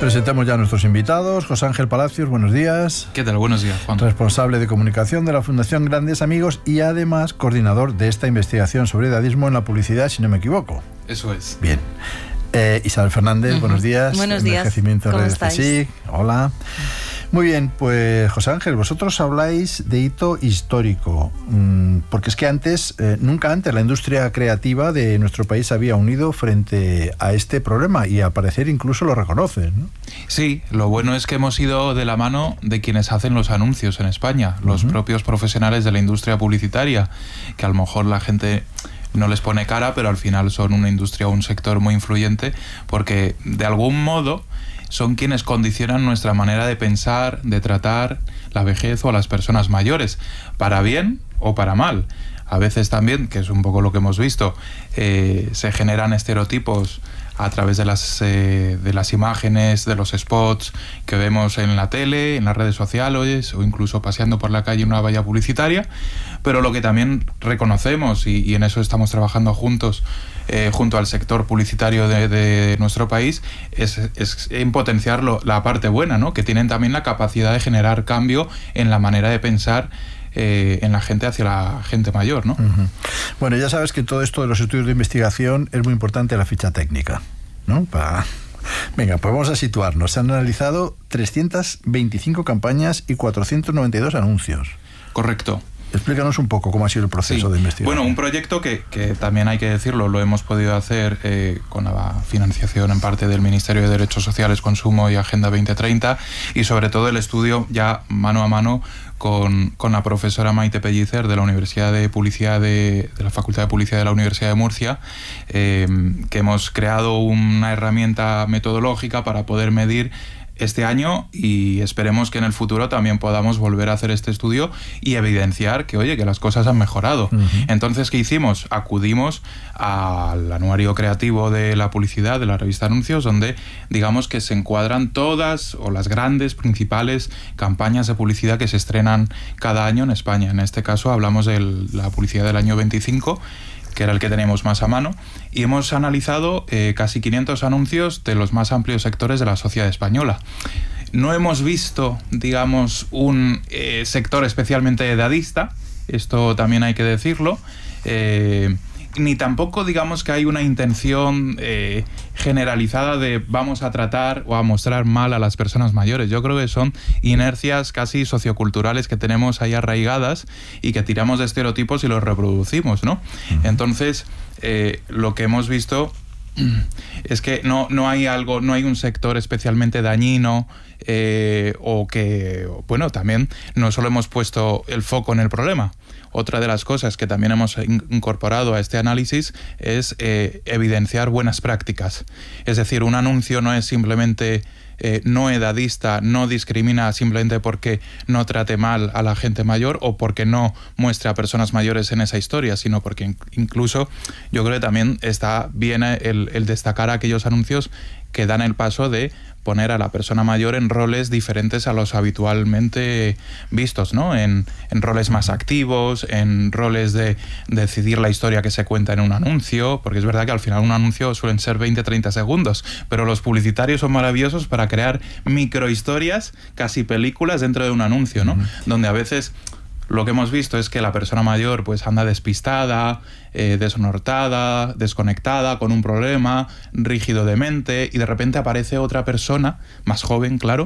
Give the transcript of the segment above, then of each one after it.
Presentamos ya a nuestros invitados. José Ángel Palacios, buenos días. ¿Qué tal? Buenos días, Juan. Responsable de comunicación de la Fundación Grandes Amigos y además coordinador de esta investigación sobre edadismo en la publicidad, si no me equivoco. Eso es. Bien. Isabel Fernández, buenos días. Buenos días. Envejecimiento ¿Cómo de estáis? CSIC. Hola. Muy bien, pues José Ángel, vosotros habláis de hito histórico, porque es que nunca antes la industria creativa de nuestro país se había unido frente a este problema y al parecer incluso lo reconocen, ¿no? Sí, lo bueno es que hemos ido de la mano de quienes hacen los anuncios en España, los propios profesionales de la industria publicitaria, que a lo mejor la gente no les pone cara, pero al final son una industria o un sector muy influyente, porque de algún modo son quienes condicionan nuestra manera de pensar, de tratar la vejez o a las personas mayores, para bien o para mal. A veces también, que es un poco lo que hemos visto, se generan estereotipos a través de las imágenes, de los spots que vemos en la tele, en las redes sociales o incluso paseando por la calle en una valla publicitaria, pero lo que también reconocemos, y en eso estamos trabajando juntos, junto al sector publicitario de nuestro país, es en potenciar la parte buena, ¿no? Que tienen también la capacidad de generar cambio en la manera de pensar en la gente hacia la gente mayor, ¿no? Bueno, ya sabes que en todo esto de los estudios de investigación es muy importante la ficha técnica, ¿no? Venga, pues vamos a situarnos. Se han analizado 325 campañas y 492 anuncios. Correcto. Explícanos un poco cómo ha sido el proceso de investigación. Bueno, un proyecto que también hay que decirlo, lo hemos podido hacer con la financiación en parte del Ministerio de Derechos Sociales, Consumo y Agenda 2030, y sobre todo el estudio ya mano a mano con la profesora Maite Pellicer de la Universidad de Publicidad de la Facultad de Publicidad de la Universidad de Murcia, que hemos creado una herramienta metodológica para poder medir este año, y esperemos que en el futuro también podamos volver a hacer este estudio y evidenciar que, oye, que las cosas han mejorado. Entonces, ¿qué hicimos? Acudimos al anuario creativo de la publicidad, de la revista Anuncios, donde digamos que se encuadran todas o las grandes principales campañas de publicidad que se estrenan cada año en España. En este caso hablamos de la publicidad del año 25, que era el que tenemos más a mano, y hemos analizado casi 500 anuncios de los más amplios sectores de la sociedad española. No hemos visto, digamos, un sector especialmente edadista, esto también hay que decirlo, ni tampoco digamos que hay una intención generalizada de vamos a tratar o a mostrar mal a las personas mayores. Yo creo que son inercias casi socioculturales que tenemos ahí arraigadas y que tiramos de estereotipos y los reproducimimos, ¿no? Entonces, lo que hemos visto es que no hay un sector especialmente dañino, o que, bueno, también no solo hemos puesto el foco en el problema. Otra de las cosas que también hemos incorporado a este análisis es evidenciar buenas prácticas. Es decir, un anuncio no es simplemente no edadista, no discrimina simplemente porque no trate mal a la gente mayor o porque no muestre a personas mayores en esa historia, sino porque incluso yo creo que también está bien el destacar aquellos anuncios que dan el paso de poner a la persona mayor en roles diferentes a los habitualmente vistos, ¿no? En roles más activos, en roles de decidir la historia que se cuenta en un anuncio, porque es verdad que al final un anuncio suelen ser 20-30 segundos, pero los publicitarios son maravillosos para crear microhistorias, casi películas dentro de un anuncio, ¿no? Donde a veces lo que hemos visto es que la persona mayor pues anda despistada, desnortada, desconectada, con un problema, rígido de mente, y de repente aparece otra persona, más joven, claro,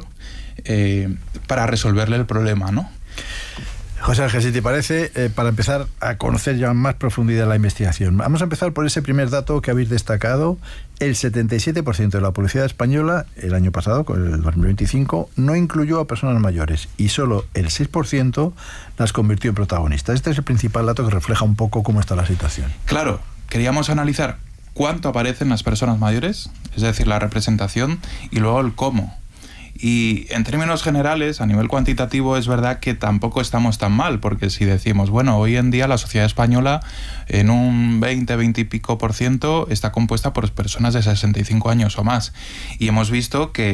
para resolverle el problema, ¿no? José Ángel, si te parece, para empezar a conocer ya en más profundidad la investigación, vamos a empezar por ese primer dato que habéis destacado. El 77% de la publicidad española el año pasado, con el 2025, no incluyó a personas mayores y solo el 6% las convirtió en protagonistas. Este es el principal dato que refleja un poco cómo está la situación. Claro, queríamos analizar cuánto aparecen las personas mayores, es decir, la representación, y luego el cómo. Y en términos generales, a nivel cuantitativo, es verdad que tampoco estamos tan mal, porque si decimos, bueno, hoy en día la sociedad española en un 20 y pico % está compuesta por personas de 65 años o más. Y hemos visto que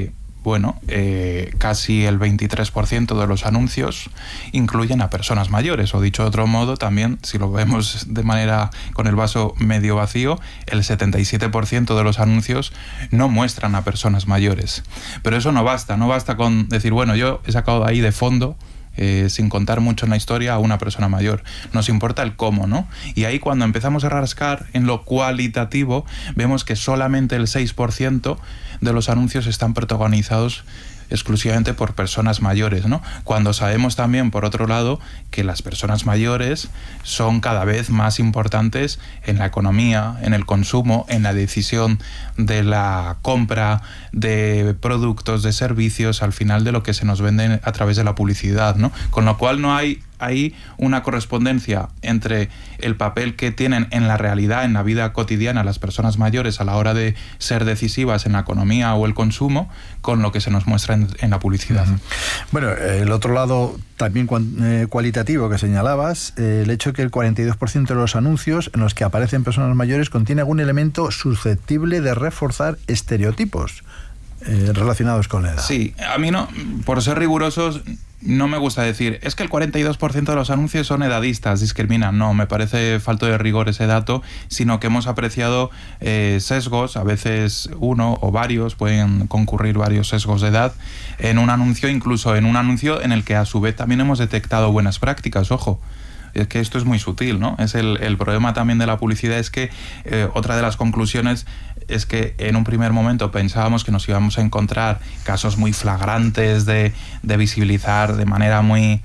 bueno, casi el 23% de los anuncios incluyen a personas mayores, o dicho de otro modo, también, si lo vemos de manera con el vaso medio vacío, el 77% de los anuncios no muestran a personas mayores. Pero eso no basta con decir, bueno, yo he sacado ahí de fondo, sin contar mucho en la historia, a una persona mayor. Nos importa el cómo, ¿no? Y ahí, cuando empezamos a rascar en lo cualitativo, vemos que solamente el 6% de los anuncios están protagonizados exclusivamente por personas mayores, ¿no? Cuando sabemos también, por otro lado, que las personas mayores son cada vez más importantes en la economía, en el consumo, en la decisión de la compra de productos, de servicios, al final de lo que se nos vende a través de la publicidad, ¿no? Con lo cual no hay ahí una correspondencia entre el papel que tienen en la realidad, en la vida cotidiana, las personas mayores a la hora de ser decisivas en la economía o el consumo, con lo que se nos muestra en la publicidad. Bueno, el otro lado también cualitativo que señalabas, el hecho de que el 42% de los anuncios en los que aparecen personas mayores contiene algún elemento susceptible de reforzar estereotipos relacionados con la edad. Sí, a mí no, por ser rigurosos, no me gusta decir, es que el 42% de los anuncios son edadistas, discriminan. No, me parece falto de rigor ese dato, sino que hemos apreciado sesgos, a veces uno o varios, pueden concurrir varios sesgos de edad, en un anuncio, incluso en un anuncio en el que a su vez también hemos detectado buenas prácticas, ojo. Es que esto es muy sutil, ¿no? Es el problema también de la publicidad, es que otra de las conclusiones es que en un primer momento pensábamos que nos íbamos a encontrar casos muy flagrantes de visibilizar de manera muy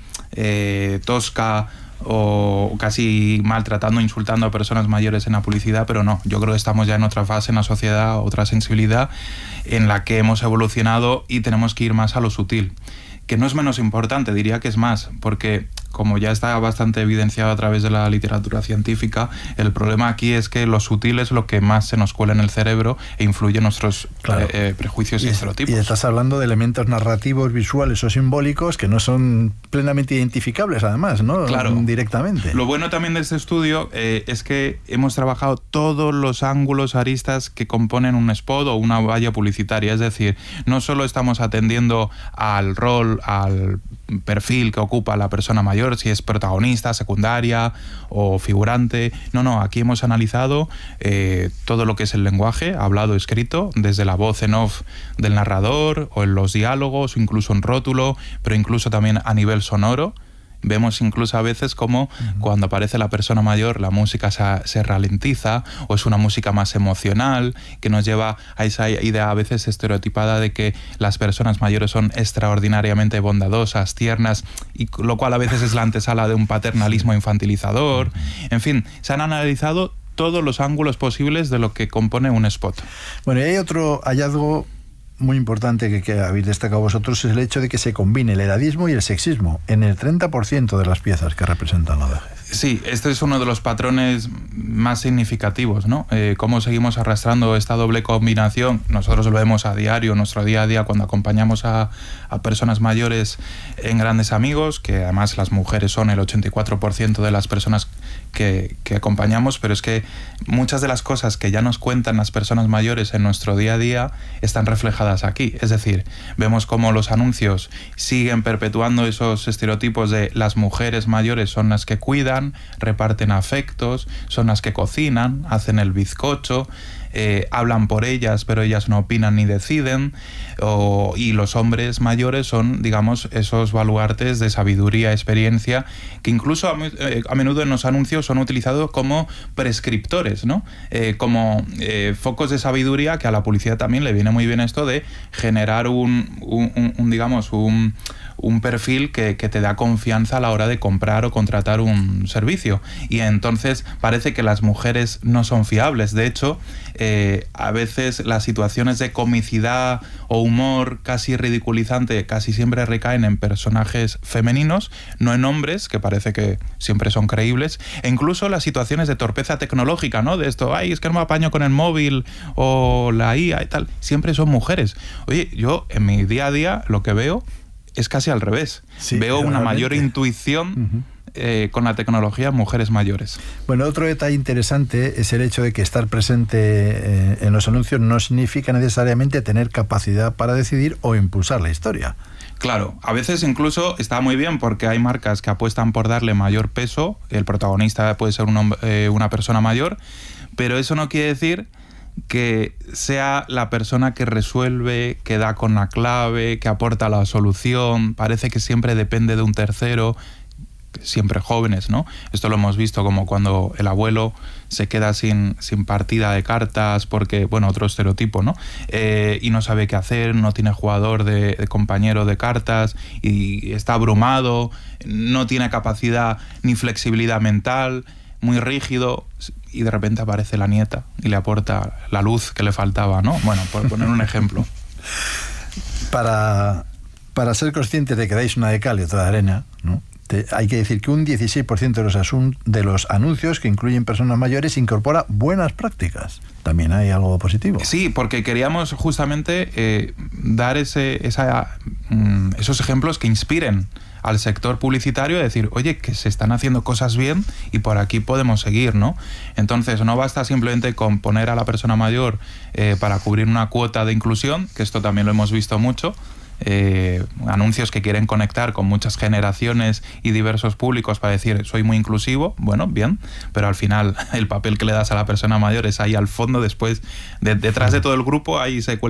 tosca o casi maltratando, insultando a personas mayores en la publicidad, pero no, yo creo que estamos ya en otra fase en la sociedad, otra sensibilidad en la que hemos evolucionado y tenemos que ir más a lo sutil, que no es menos importante, diría que es más, porque como ya está bastante evidenciado a través de la literatura científica, el problema aquí es que lo sutil es lo que más se nos cuela en el cerebro e influye en nuestros prejuicios y estereotipos. Y estás hablando de elementos narrativos, visuales o simbólicos que no son plenamente identificables, además, ¿no? Claro. Directamente. Lo bueno también de este estudio es que hemos trabajado todos los ángulos, aristas que componen un spot o una valla publicitaria. Es decir, no solo estamos atendiendo al rol, al perfil que ocupa la persona mayor, si es protagonista, secundaria o figurante. No, aquí hemos analizado todo lo que es el lenguaje, hablado, escrito, desde la voz en off del narrador o en los diálogos, o incluso en rótulo, pero incluso también a nivel sonoro. Vemos incluso a veces como cuando aparece la persona mayor la música se ralentiza o es una música más emocional que nos lleva a esa idea a veces estereotipada de que las personas mayores son extraordinariamente bondadosas, tiernas, y lo cual a veces es la antesala de un paternalismo infantilizador. En fin, se han analizado todos los ángulos posibles de lo que compone un spot. Bueno, y hay otro hallazgo muy importante que habéis destacado vosotros, es el hecho de que se combine el edadismo y el sexismo en el 30% de las piezas que representan la vejez. Sí, este es uno de los patrones más significativos, ¿no? Cómo seguimos arrastrando esta doble combinación. Nosotros lo vemos a diario, nuestro día a día, cuando acompañamos a personas mayores en Grandes Amigos, que además las mujeres son el 84% de las personas que acompañamos, pero es que muchas de las cosas que ya nos cuentan las personas mayores en nuestro día a día están reflejadas aquí. Es decir, vemos cómo los anuncios siguen perpetuando esos estereotipos de las mujeres mayores son las que cuidan, reparten afectos, son las que cocinan, hacen el bizcocho, hablan por ellas, pero ellas no opinan ni deciden, y los hombres mayores son, digamos, esos baluartes de sabiduría, experiencia, que incluso a menudo en los anuncios son utilizados como prescriptores, ¿no? Como focos de sabiduría, que a la publicidad también le viene muy bien esto de generar un perfil que te da confianza a la hora de comprar o contratar un servicio. Y entonces parece que las mujeres no son fiables. De hecho, a veces las situaciones de comicidad o humor casi ridiculizante casi siempre recaen en personajes femeninos, no en hombres, que parece que siempre son creíbles. E incluso las situaciones de torpeza tecnológica, ¿no? De esto, es que no me apaño con el móvil o la IA y tal, siempre son mujeres. Oye, yo en mi día a día lo que veo es casi al revés. Sí, veo una mayor intuición con la tecnología mujeres mayores. Bueno, otro detalle interesante es el hecho de que estar presente en los anuncios no significa necesariamente tener capacidad para decidir o impulsar la historia. Claro, a veces incluso está muy bien porque hay marcas que apuestan por darle mayor peso, el protagonista puede ser una persona mayor, pero eso no quiere decir que sea la persona que resuelve, que da con la clave, que aporta la solución. Parece que siempre depende de un tercero, siempre jóvenes, ¿no? Esto lo hemos visto como cuando el abuelo se queda sin partida de cartas porque, bueno, otro estereotipo, ¿no? Y no sabe qué hacer, no tiene jugador de compañero de cartas y está abrumado, no tiene capacidad ni flexibilidad mental, muy rígido, y de repente aparece la nieta y le aporta la luz que le faltaba, ¿no? Bueno, por poner un ejemplo. Para ser conscientes de que dais una de cal y otra de arena, ¿no? Hay que decir que un 16% de los anuncios que incluyen personas mayores incorpora buenas prácticas. También hay algo positivo. Sí, porque queríamos justamente dar esos ejemplos que inspiren al sector publicitario, decir, oye, que se están haciendo cosas bien y por aquí podemos seguir, ¿no? Entonces, no basta simplemente con poner a la persona mayor para cubrir una cuota de inclusión, que esto también lo hemos visto mucho, anuncios que quieren conectar con muchas generaciones y diversos públicos para decir, soy muy inclusivo, bueno, bien, pero al final el papel que le das a la persona mayor es ahí al fondo, después, detrás de todo el grupo, ahí se cuela